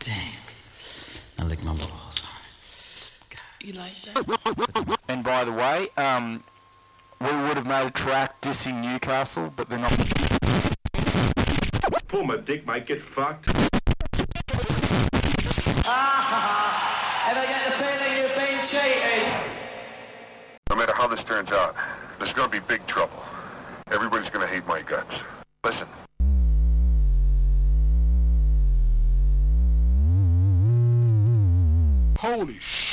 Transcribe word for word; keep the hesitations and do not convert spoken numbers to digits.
Damn. I lick my balls. You like that? And by the way, um, we would have made a track dissing Newcastle, but they're not. Pull my dick, might get fucked. Ah, ever get the feeling you've been cheated? No matter how this turns out, there's gonna be big trouble. Everybody's gonna hate my guts. Listen. Holy shit.